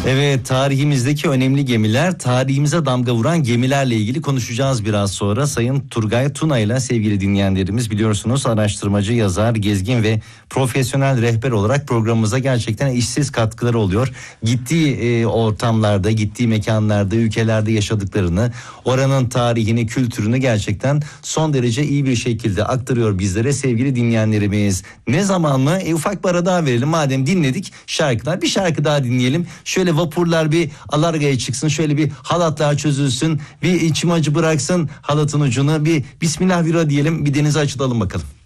Evet, tarihimizdeki önemli gemiler, tarihimize damga vuran gemilerle ilgili konuşacağız biraz sonra. Sayın Turgay Tuna ile sevgili dinleyenlerimiz, biliyorsunuz araştırmacı, yazar, gezgin ve profesyonel rehber olarak programımıza gerçekten eşsiz katkıları oluyor. Gittiği ortamlarda, gittiği mekanlarda, ülkelerde yaşadıklarını, oranın tarihini, kültürünü gerçekten son derece iyi bir şekilde aktarıyor bizlere sevgili dinleyenlerimiz. Ne zaman mı? Ufak bir ara daha verelim. Madem dinledik şarkılar, bir şarkı daha dinleyelim. Şöyle vapurlar bir alargaya çıksın, şöyle bir halatlar çözülsün, bir içim acı bıraksın halatın ucunu, bir Bismillah vira diyelim, bir denize açılalım bakalım.